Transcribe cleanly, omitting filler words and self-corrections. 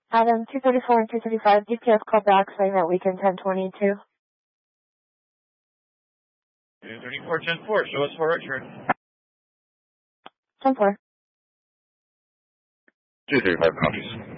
Adam, 234 and 235, DPS call back saying that weekend 1022. 234, 10-4, show us for Richard. 10-4. 235 copies.